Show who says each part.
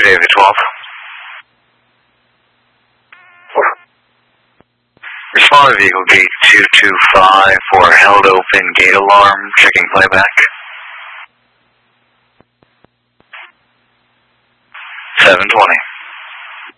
Speaker 1: David 12. Respond to vehicle gate 225 for held open gate alarm, checking playback. 720.